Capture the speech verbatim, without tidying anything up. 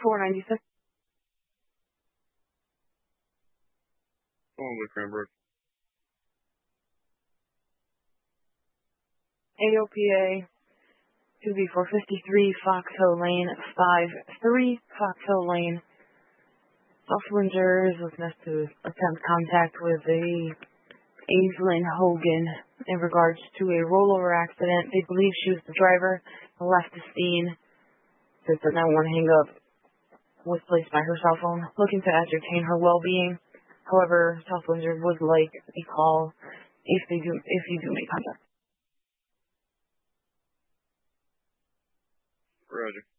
four ninety-six. Going with Cranbrook. A O P A two B four five-three, Fox Hill Lane, five three, Fox Hill Lane. South Windsor is looking us to attempt contact with a Aislinn Hogan in regards to a rollover accident. They believe she was the driver and left the scene. Since the nine one one hang up was placed by her cell phone, looking to ascertain her well-being. However, South Windsor would like a call if they do if you do make contact. Roger.